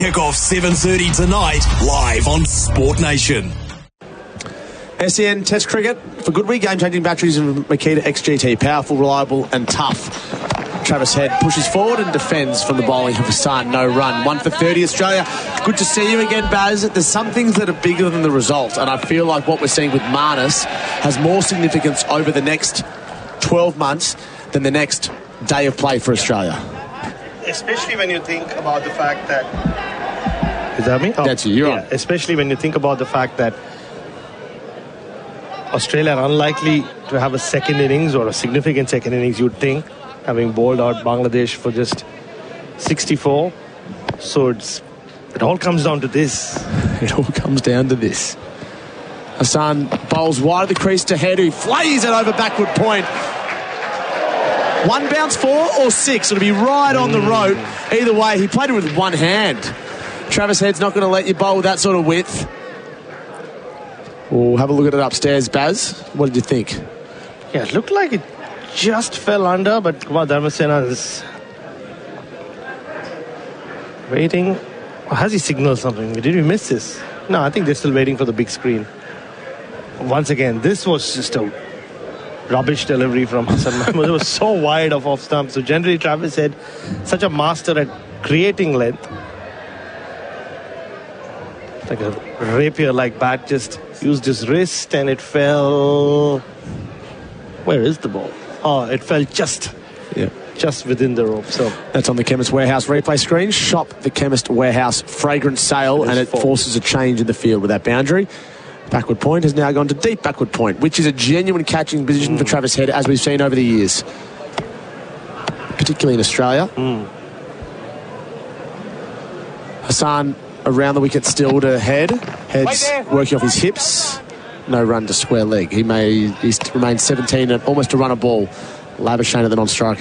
Kick-off 7:30 tonight, live on Sport Nation. SEN Test Cricket for Goodwee, game-changing batteries and Makita XGT, powerful, reliable and tough. Travis Head pushes forward and defends from the bowling of Hassan, no run. 1 for 30 Australia. Good to see you again, Baz. There's some things that are bigger than the result, and I feel like what we're seeing with Marnus has more significance over the next 12 months than the next day of play for Australia. Especially when you think about the fact that... Is that me? Oh, that's you, you're on. Especially when you think about the fact that Australia are unlikely to have a second innings or a significant second innings, you'd think, having bowled out Bangladesh for just 64. So it all comes down to this. It all comes down to this. Hassan bowls wide of the crease to Head, who flays it over backward point. One bounce 4 or 6. It'll be right on the rope. Either way, he played it with one hand. Travis Head's not going to let you bowl with that sort of width. We'll have a look at it upstairs, Baz. What did you think? Yeah, it looked like it just fell under, but Kumar Dharmasena is waiting. Or has he signaled something? Did we miss this? No, I think they're still waiting for the big screen. Once again, this was just a rubbish delivery from Hassan Mahmood. It was so wide off stump. So generally, Travis Head, such a master at creating length. Like a rapier-like bat, just used his wrist and it fell. Where is the ball? Oh, it fell just within the rope. So that's on the Chemist Warehouse replay screen. Shop the Chemist Warehouse fragrance sale, and it forces a change in the field with that boundary. Backward point has now gone to deep backward point, which is a genuine catching position for Travis Head, as we've seen over the years, particularly in Australia. Hassan around the wicket still to Head. Head's working off his hips. No run to square leg. He remains 17 and almost a run a ball. Labuschagne, the non-striker.